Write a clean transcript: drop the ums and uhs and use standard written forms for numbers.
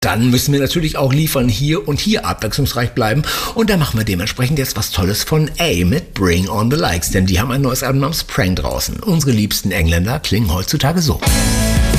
Dann müssen wir natürlich auch liefern hier und hier abwechslungsreich bleiben. Und da machen wir dementsprechend jetzt was Tolles von A mit Bring on the Likes, denn die haben ein neues Album namens Prank draußen. Unsere liebsten Engländer klingen heutzutage so.